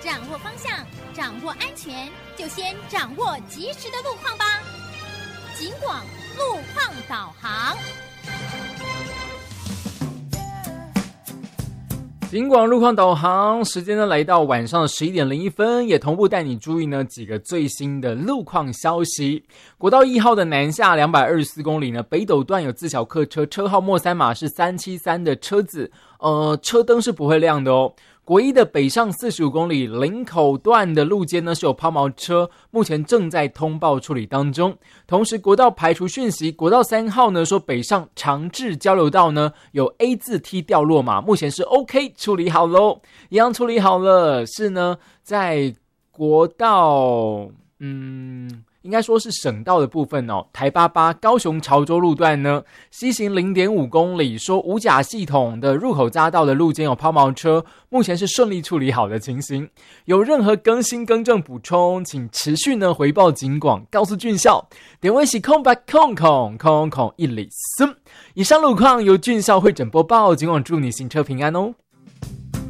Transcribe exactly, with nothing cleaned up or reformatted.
掌握方向，掌握安全，就先掌握及时的路况吧。警广路况导航。 警广路况导航时间呢来到晚上十一点零一分，也同步带你注意呢几个最新的路况消息。国道一号的南下两百二十四公里呢，北斗段有自小客车，车号末三码是三七三的车子，呃，车灯是不会亮的哦。国一的北上四十五公里林口段的路肩呢是有抛锚车，目前正在通报处理当中。同时国道排除讯息，国道三号呢说北上长治交流道呢有 A 字梯掉落嘛，目前是 OK 处理好咯，一样处理好了，是呢在国道嗯应该说是省道的部分哦，台八八高雄潮州路段呢，西行 零点五公里，说五甲系统的入口匝道的路肩有抛锚车，目前是顺利处理好的情形。有任何更新更正补充，请持续呢回报警广，告诉俊校。点位是空白空空空空一里森。以上路况由俊校会诊播报，警广祝你行车平安哦。